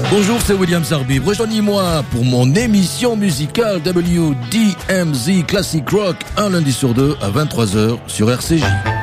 Bonjour, c'est William Zarbib. Rejoignez-moi pour mon émission musicale WDMZ Classic Rock, un lundi sur deux à 23h sur RCJ.